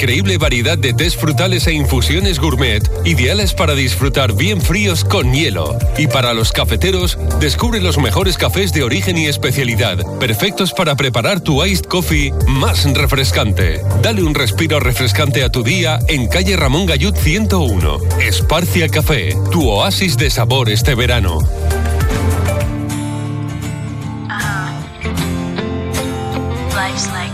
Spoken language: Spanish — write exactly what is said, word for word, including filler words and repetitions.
increíble variedad de tés frutales e infusiones gourmet, ideales para disfrutar bien fríos con hielo. Y para los cafeteros, descubre los mejores cafés de origen y especialidad, perfectos para preparar tu iced coffee más refrescante. Dale un respiro refrescante a tu día en calle Ramón Gallud ciento uno. Esparcia Café, tu oasis de sabor este verano.